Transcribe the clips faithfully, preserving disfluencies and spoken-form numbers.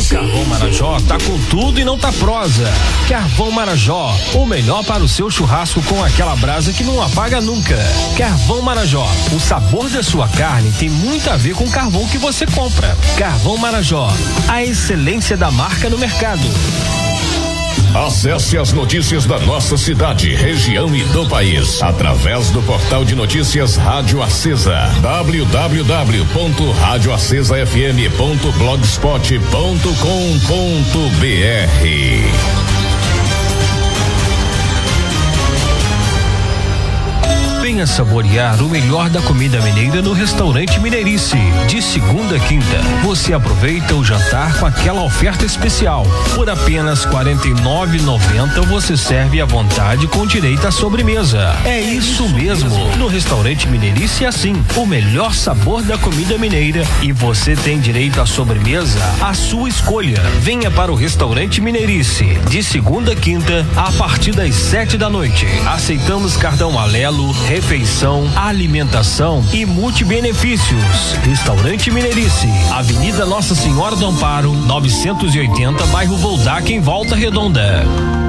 Carvão Marajó tá com tudo e não tá prosa. Carvão Marajó, o melhor para o seu churrasco com aquela brasa que não apaga nunca. Carvão Marajó, o sabor da sua carne tem muito a ver com o carvão que você compra. Carvão Marajó, a excelência da marca no mercado. Acesse as notícias da nossa cidade, região e do país através do portal de notícias Rádio Acesa, w w w ponto rádio acesa f m ponto blogspot ponto com ponto b r. Venha saborear o melhor da comida mineira no restaurante Mineirice. De segunda a quinta, você aproveita o jantar com aquela oferta especial. Por apenas quarenta e nove reais e noventa centavos você serve à vontade com direito à sobremesa. É isso mesmo. No restaurante Mineirice é assim, o melhor sabor da comida mineira e você tem direito à sobremesa à sua escolha. Venha para o restaurante Mineirice. De segunda a quinta, a partir das sete da noite. Aceitamos cartão Alelo, refeição, alimentação e multibenefícios. Restaurante Mineirice, Avenida Nossa Senhora do Amparo, novecentos e oitenta, bairro Voldac, em Volta Redonda.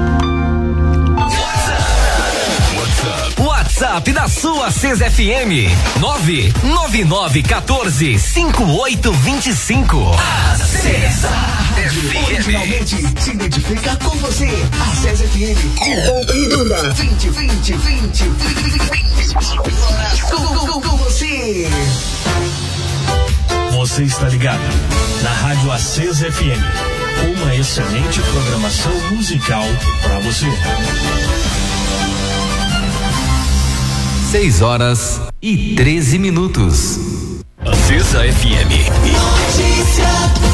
WhatsApp da sua Acesa F M nove nove nove um quatro cinco oito dois cinco. Acesa F M. Originalmente se identifica com você. Acesa F M. vinte, vinte, vinte, vinte horas com, com, com você. Você está ligado na Rádio Acesa F M. Uma excelente programação musical para você. Seis horas e treze minutos. Acesa F M. Notícia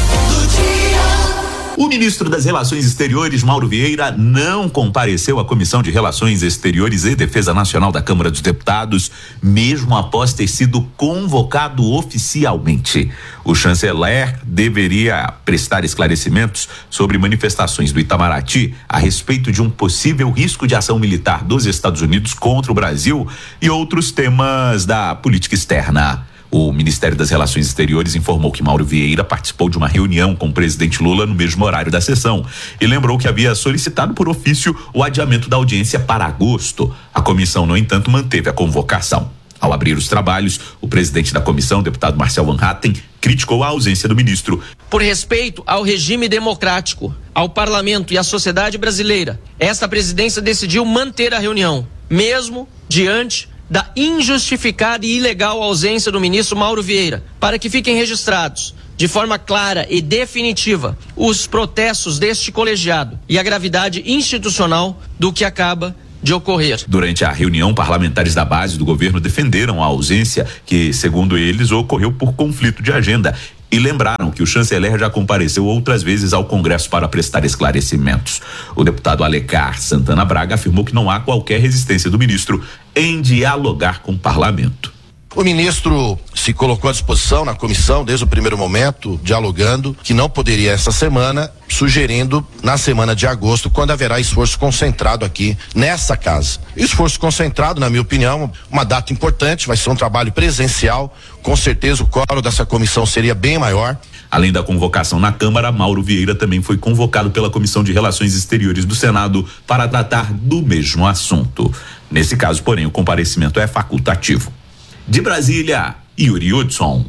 do dia. O ministro das Relações Exteriores, Mauro Vieira, não compareceu à Comissão de Relações Exteriores e Defesa Nacional da Câmara dos Deputados, mesmo após ter sido convocado oficialmente. O chanceler deveria prestar esclarecimentos sobre manifestações do Itamaraty a respeito de um possível risco de ação militar dos Estados Unidos contra o Brasil e outros temas da política externa. O Ministério das Relações Exteriores informou que Mauro Vieira participou de uma reunião com o presidente Lula no mesmo horário da sessão e lembrou que havia solicitado por ofício o adiamento da audiência para agosto. A comissão, no entanto, manteve a convocação. Ao abrir os trabalhos, o presidente da comissão, deputado Marcel Van Hatten, criticou a ausência do ministro. Por respeito ao regime democrático, ao parlamento e à sociedade brasileira, esta presidência decidiu manter a reunião, mesmo diante da injustificada e ilegal ausência do ministro Mauro Vieira, para que fiquem registrados, de forma clara e definitiva, os protestos deste colegiado e a gravidade institucional do que acaba de ocorrer. Durante a reunião, parlamentares da base do governo defenderam a ausência que, segundo eles, ocorreu por conflito de agenda e lembraram que o chanceler já compareceu outras vezes ao Congresso para prestar esclarecimentos. O deputado Alecar Santana Braga afirmou que não há qualquer resistência do ministro em dialogar com o parlamento. O ministro se colocou à disposição na comissão desde o primeiro momento, dialogando, que não poderia essa semana, sugerindo na semana de agosto, quando haverá esforço concentrado aqui nessa casa. Esforço concentrado, na minha opinião, uma data importante, vai ser um trabalho presencial, com certeza o quórum dessa comissão seria bem maior. Além da convocação na Câmara, Mauro Vieira também foi convocado pela Comissão de Relações Exteriores do Senado para tratar do mesmo assunto. Nesse caso, porém, o comparecimento é facultativo. De Brasília, Yuri Hudson.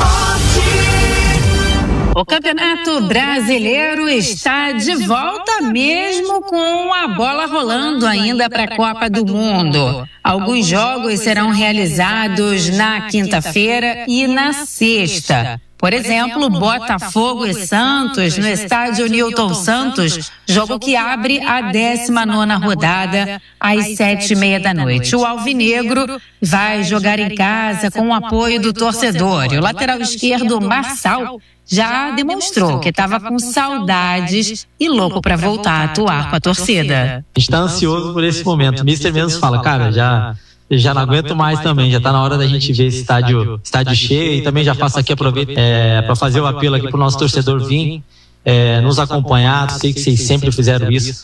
O Campeonato Brasileiro está de volta mesmo com a bola rolando ainda para a Copa do Mundo. Alguns jogos serão realizados na quinta-feira e na sexta. Por exemplo, Botafogo e Santos no estádio Newton Santos, jogo que abre a décima nona rodada às sete e meia da noite. O Alvinegro vai jogar em casa com o apoio do torcedor. E o lateral esquerdo, Marçal, já demonstrou que estava com saudades e louco para voltar a atuar com a torcida. Está ansioso por esse momento. O mister mesmo fala, cara, já... já não aguento mais também, já tá na hora da gente ver esse estádio, estádio cheio, e também já faço aqui, aproveito é, para fazer o apelo aqui pro nosso torcedor vir é, nos acompanhar. Sei que vocês sempre fizeram isso,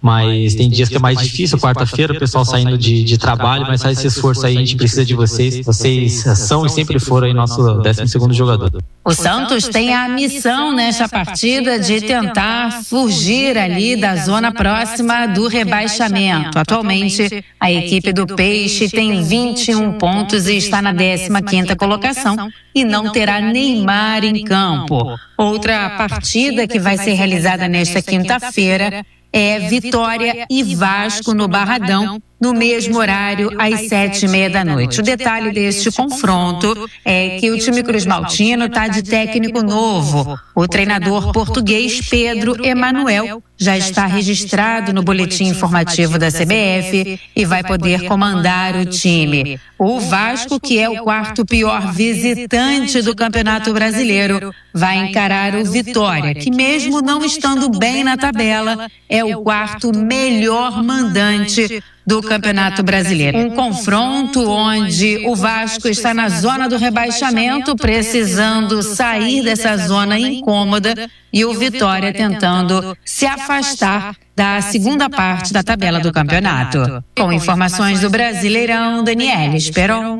mas tem dias que é mais difícil, quarta-feira o pessoal saindo de, de trabalho, mas faz esse esforço aí, a gente precisa de vocês, vocês são e sempre foram aí nosso décimo segundo jogador. O Santos tem a missão nesta partida de tentar fugir ali da zona próxima do rebaixamento. Atualmente, a equipe do Peixe tem vinte e um pontos e está na décima quinta colocação e não terá Neymar em campo. Outra partida que vai ser realizada nesta quinta-feira é Vitória e Vasco no Barradão, no mesmo horário, às sete e meia da noite. O detalhe deste confronto é que o time cruzmaltino está de técnico novo. O treinador português Pedro Emanuel já está registrado no boletim informativo da C B F e vai poder comandar o time. O Vasco, que é o quarto pior visitante do Campeonato Brasileiro, vai encarar o Vitória, que mesmo não estando bem na tabela, é o quarto melhor mandante do Campeonato Brasileiro. Um confronto onde o Vasco está na zona do rebaixamento, precisando sair dessa zona incômoda, e o Vitória tentando se afastar da segunda parte da tabela do campeonato. Com informações do Brasileirão, Daniela Esperon.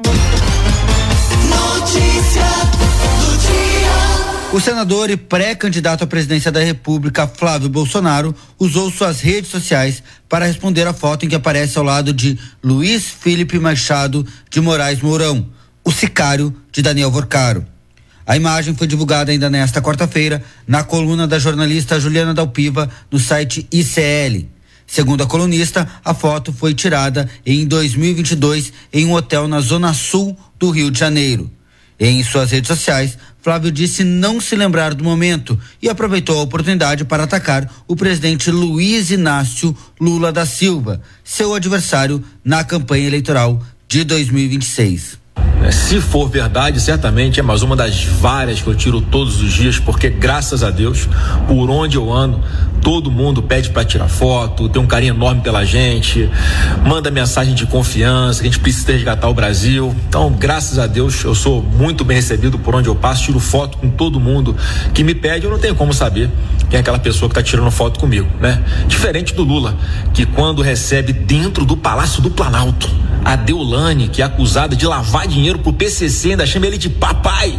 Notícia do dia. O senador e pré-candidato à presidência da República, Flávio Bolsonaro, usou suas redes sociais para responder à foto em que aparece ao lado de Luiz Felipe Machado de Moraes Mourão, o sicário de Daniel Vorcaro. A imagem foi divulgada ainda nesta quarta-feira na coluna da jornalista Juliana Dalpiva no site I C L. Segundo a colunista, a foto foi tirada em dois mil e vinte e dois em um hotel na zona sul do Rio de Janeiro. Em suas redes sociais, Flávio disse não se lembrar do momento e aproveitou a oportunidade para atacar o presidente Luiz Inácio Lula da Silva, seu adversário na campanha eleitoral de dois mil e vinte e seis. Se for verdade, certamente é mais uma das várias que eu tiro todos os dias, porque graças a Deus, por onde eu ando, todo mundo pede para tirar foto, tem um carinho enorme pela gente, manda mensagem de confiança, que a gente precisa resgatar o Brasil. Então, graças a Deus, eu sou muito bem recebido por onde eu passo, tiro foto com todo mundo que me pede, eu não tenho como saber quem é aquela pessoa que está tirando foto comigo, né? Diferente do Lula, que quando recebe dentro do Palácio do Planalto a Deolane, que é acusada de lavar dinheiro pro P C C, ainda chama ele de papai.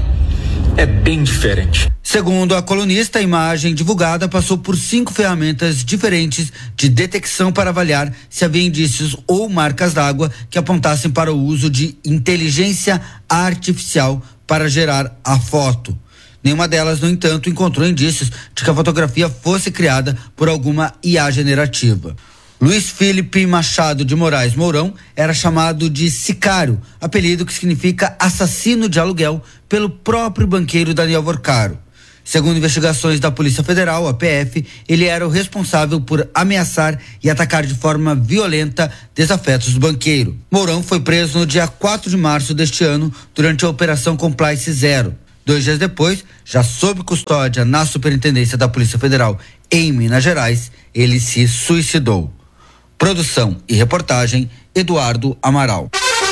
É bem diferente. Segundo a colunista, a imagem divulgada passou por cinco ferramentas diferentes de detecção para avaliar se havia indícios ou marcas d'água que apontassem para o uso de inteligência artificial para gerar a foto. Nenhuma delas, no entanto, encontrou indícios de que a fotografia fosse criada por alguma I A generativa. Luiz Felipe Machado de Moraes Mourão era chamado de sicário, apelido que significa assassino de aluguel, pelo próprio banqueiro Daniel Vorcaro. Segundo investigações da Polícia Federal, a P F, ele era o responsável por ameaçar e atacar de forma violenta desafetos do banqueiro. Mourão foi preso no dia quatro de março deste ano durante a Operação Compliance Zero. Dois dias depois, já sob custódia na Superintendência da Polícia Federal em Minas Gerais, ele se suicidou. Produção e reportagem, Eduardo Amaral.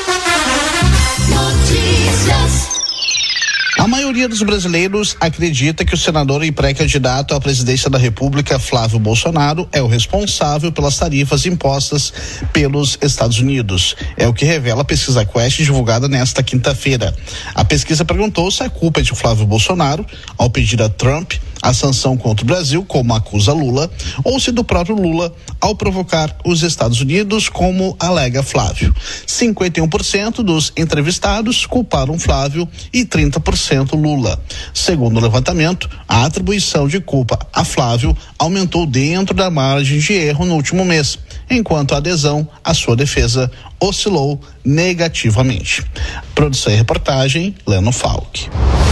Notícias. A maioria dos brasileiros acredita que o senador e pré-candidato à presidência da República, Flávio Bolsonaro, é o responsável pelas tarifas impostas pelos Estados Unidos. É o que revela a pesquisa Quest divulgada nesta quinta-feira. A pesquisa perguntou se a culpa é de Flávio Bolsonaro ao pedir a Trump a sanção contra o Brasil, como acusa Lula, ou se do próprio Lula ao provocar os Estados Unidos, como alega Flávio. cinquenta e um por cento dos entrevistados culparam Flávio e trinta por cento Lula. Segundo o levantamento, a atribuição de culpa a Flávio aumentou dentro da margem de erro no último mês, enquanto a adesão à sua defesa oscilou negativamente. Produção e reportagem, Leno Falck.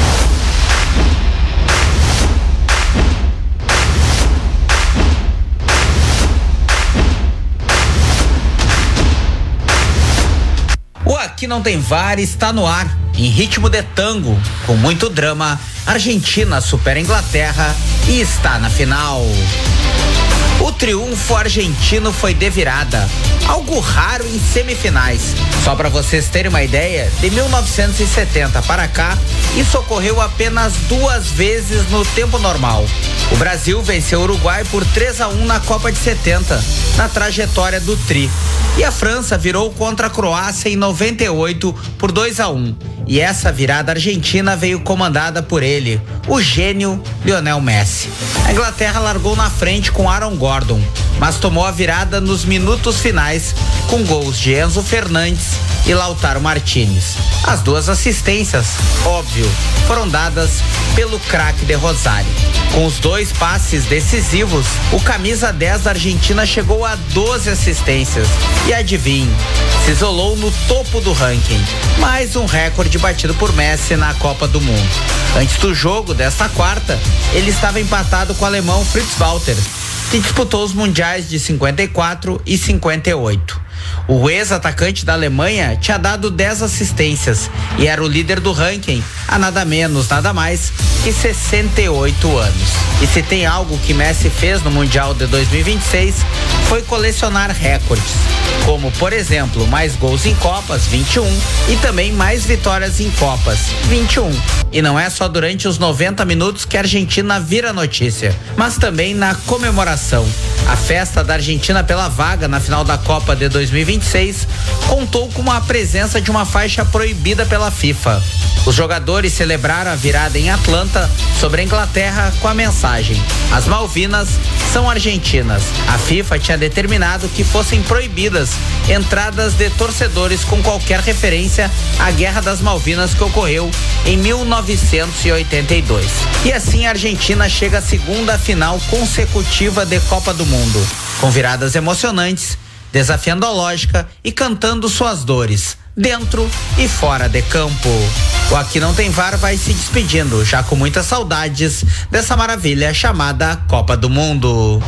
O Aqui Não Tem V A R está no ar, em ritmo de tango, com muito drama. Argentina supera a Inglaterra e está na final. O triunfo argentino foi de virada, algo raro em semifinais. Só para vocês terem uma ideia, de mil novecentos e setenta para cá, isso ocorreu apenas duas vezes no tempo normal. O Brasil venceu o Uruguai por três a um na Copa de setenta, na trajetória do Tri. E a França virou contra a Croácia em noventa e oito por dois a um. E essa virada argentina veio comandada por ele, o gênio Lionel Messi. A Inglaterra largou na frente com Aaron Gordon, mas tomou a virada nos minutos finais com gols de Enzo Fernandes e Lautaro Martinez. As duas assistências, óbvio, foram dadas pelo craque de Rosário. Com os dois passes decisivos, o camisa dez da Argentina chegou a doze assistências e adivinhe, se isolou no topo do ranking. Mais um recorde batido por Messi na Copa do Mundo. Antes do jogo desta quarta, ele estava empatado com o alemão Fritz Walter, que disputou os mundiais de cinquenta e quatro e cinquenta e oito. O ex-atacante da Alemanha tinha dado dez assistências e era o líder do ranking há nada menos, nada mais que sessenta e oito anos. E se tem algo que Messi fez no Mundial de dois mil e vinte e seis foi colecionar recordes, como por exemplo, mais gols em Copas, vinte e um, e também mais vitórias em Copas, vinte e um. E não é só durante os noventa minutos que a Argentina vira notícia, mas também na comemoração. A festa da Argentina pela vaga na final da Copa de dois mil e vinte e seis contou com a presença de uma faixa proibida pela FIFA. Os jogadores celebraram a virada em Atlanta sobre a Inglaterra com a mensagem: as Malvinas são argentinas. A FIFA tinha determinado que fossem proibidas entradas de torcedores com qualquer referência à Guerra das Malvinas que ocorreu em mil novecentos e oitenta e dois. E assim a Argentina chega à segunda final consecutiva de Copa do Mundo, com viradas emocionantes, desafiando a lógica e cantando suas dores, dentro e fora de campo. O Aqui Não Tem V A R vai se despedindo, já com muitas saudades dessa maravilha chamada Copa do Mundo.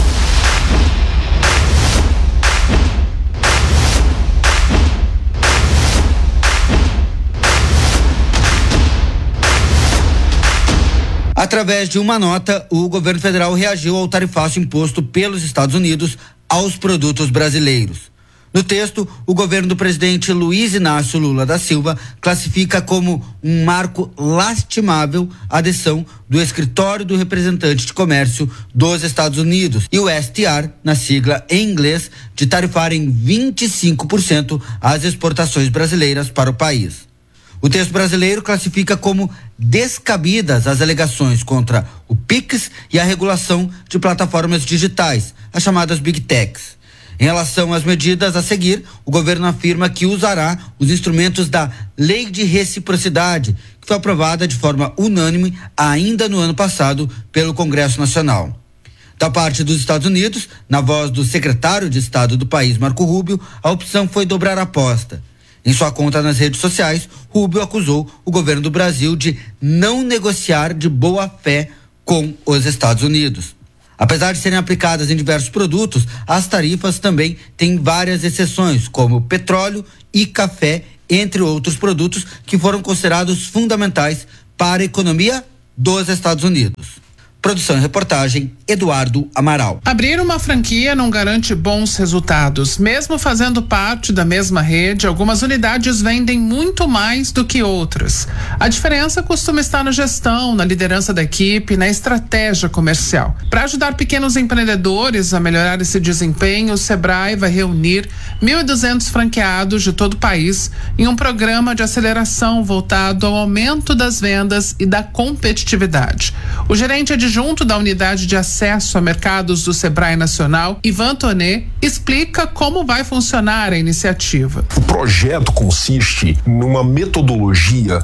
Através de uma nota, o governo federal reagiu ao tarifaço imposto pelos Estados Unidos aos produtos brasileiros. No texto, o governo do presidente Luiz Inácio Lula da Silva classifica como um marco lastimável a adesão do Escritório do Representante de Comércio dos Estados Unidos e o S T R, na sigla em inglês, de tarifar em vinte e cinco por cento as exportações brasileiras para o país. O texto brasileiro classifica como descabidas as alegações contra o Pix e a regulação de plataformas digitais, as chamadas Big Techs. Em relação às medidas a seguir, o governo afirma que usará os instrumentos da Lei de Reciprocidade, que foi aprovada de forma unânime ainda no ano passado pelo Congresso Nacional. Da parte dos Estados Unidos, na voz do secretário de Estado do país, Marco Rubio, a opção foi dobrar a aposta. Em sua conta nas redes sociais, Rubio acusou o governo do Brasil de não negociar de boa fé com os Estados Unidos. Apesar de serem aplicadas em diversos produtos, as tarifas também têm várias exceções, como petróleo e café, entre outros produtos que foram considerados fundamentais para a economia dos Estados Unidos. Produção e reportagem, Eduardo Amaral. Abrir uma franquia não garante bons resultados. Mesmo fazendo parte da mesma rede, algumas unidades vendem muito mais do que outras. A diferença costuma estar na gestão, na liderança da equipe, na estratégia comercial. Para ajudar pequenos empreendedores a melhorar esse desempenho, o Sebrae vai reunir mil e duzentos franqueados de todo o país em um programa de aceleração voltado ao aumento das vendas e da competitividade. O gerente adjunto junto da unidade de acesso a mercados do Sebrae Nacional, Ivan Tonet, explica como vai funcionar a iniciativa. O projeto consiste numa metodologia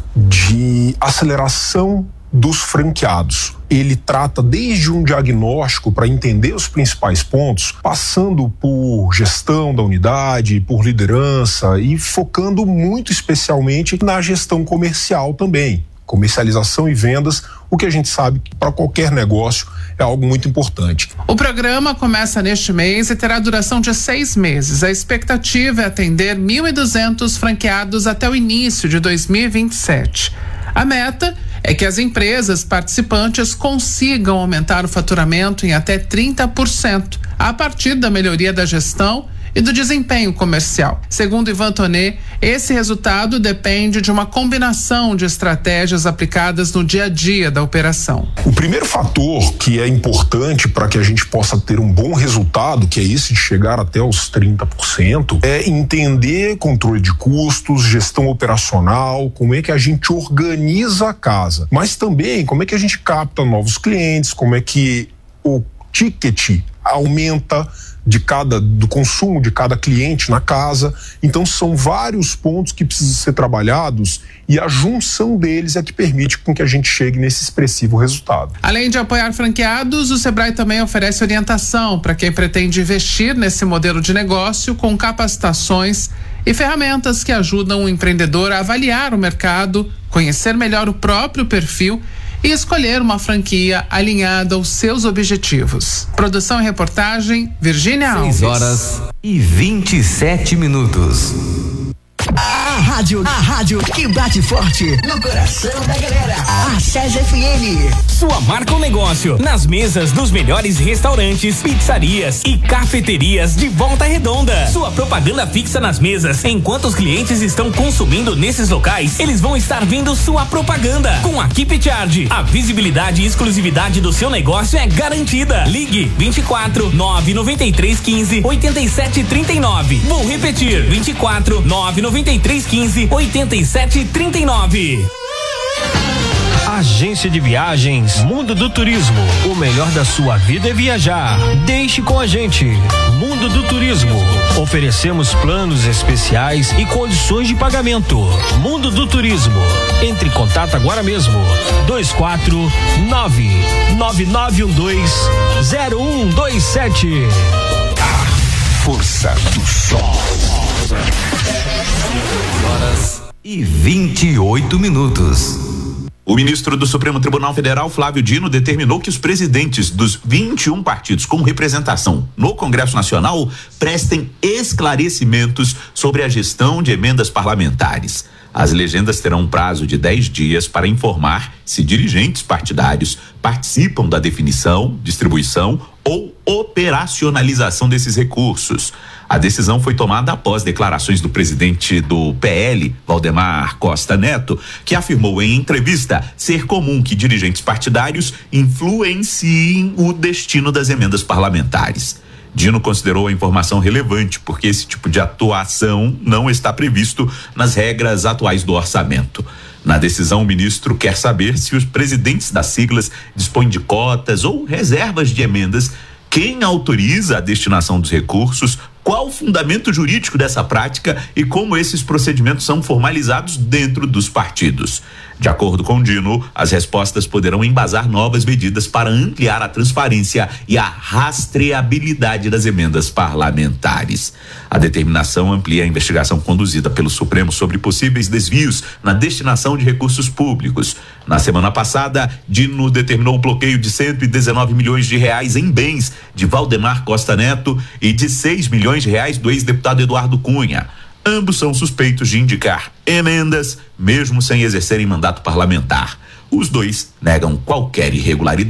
de aceleração dos franqueados. Ele trata desde um diagnóstico para entender os principais pontos, passando por gestão da unidade, por liderança e focando muito especialmente na gestão comercial também. Comercialização e vendas, o que a gente sabe que para qualquer negócio é algo muito importante. O programa começa neste mês e terá duração de seis meses. A expectativa é atender mil e duzentos franqueados até o início de dois mil e vinte e sete. A meta é que as empresas participantes consigam aumentar o faturamento em até trinta por cento a partir da melhoria da gestão e do desempenho comercial. Segundo Ivan Tonet, esse resultado depende de uma combinação de estratégias aplicadas no dia a dia da operação. O primeiro fator que é importante para que a gente possa ter um bom resultado, que é esse de chegar até os trinta por cento, é entender controle de custos, gestão operacional, como é que a gente organiza a casa, mas também como é que a gente capta novos clientes, como é que o ticket aumenta de cada, do consumo de cada cliente na casa. Então são vários pontos que precisam ser trabalhados e a junção deles é que permite com que a gente chegue nesse expressivo resultado. Além de apoiar franqueados, o Sebrae também oferece orientação para quem pretende investir nesse modelo de negócio, com capacitações e ferramentas que ajudam o empreendedor a avaliar o mercado, conhecer melhor o próprio perfil e escolher uma franquia alinhada aos seus objetivos. Produção e reportagem, Virgínia Alves. seis horas e vinte e sete minutos. A rádio, a rádio que bate forte no coração da galera. A SES F M. Sua marca ou negócio nas mesas dos melhores restaurantes, pizzarias e cafeterias de Volta Redonda. Sua propaganda fixa nas mesas. Enquanto os clientes estão consumindo nesses locais, eles vão estar vendo sua propaganda. Com a Keep Charge, a visibilidade e exclusividade do seu negócio é garantida. Ligue vinte e quatro, nove noventa e três, quinze, oitenta e sete, trinta e nove. Vou repetir, vinte e quatro, nove noventa e três, quinze, oitenta e sete, trinta e nove. Agência de Viagens Mundo do Turismo. O melhor da sua vida é viajar. Deixe com a gente. Mundo do Turismo. Oferecemos planos especiais e condições de pagamento. Mundo do Turismo. Entre em contato agora mesmo. dois quatro nove, nove nove um dois, zero um dois sete. A força do sol. Horas e vinte e oito minutos. O ministro do Supremo Tribunal Federal, Flávio Dino, determinou que os presidentes dos vinte e um partidos com representação no Congresso Nacional prestem esclarecimentos sobre a gestão de emendas parlamentares. As legendas terão um prazo de dez dias para informar se dirigentes partidários participam da definição, distribuição ou operacionalização desses recursos. A decisão foi tomada após declarações do presidente do P L, Valdemar Costa Neto, que afirmou em entrevista ser comum que dirigentes partidários influenciem o destino das emendas parlamentares. Dino considerou a informação relevante porque esse tipo de atuação não está previsto nas regras atuais do orçamento. Na decisão, o ministro quer saber se os presidentes das siglas dispõem de cotas ou reservas de emendas, quem autoriza a destinação dos recursos, qual o fundamento jurídico dessa prática e como esses procedimentos são formalizados dentro dos partidos. De acordo com Dino, as respostas poderão embasar novas medidas para ampliar a transparência e a rastreabilidade das emendas parlamentares. A determinação amplia a investigação conduzida pelo Supremo sobre possíveis desvios na destinação de recursos públicos. Na semana passada, Dino determinou o bloqueio de cento e dezenove milhões de reais em bens de Valdemar Costa Neto e de seis milhões de reais do ex-deputado Eduardo Cunha. Ambos são suspeitos de indicar emendas, mesmo sem exercerem mandato parlamentar. Os dois negam qualquer irregularidade.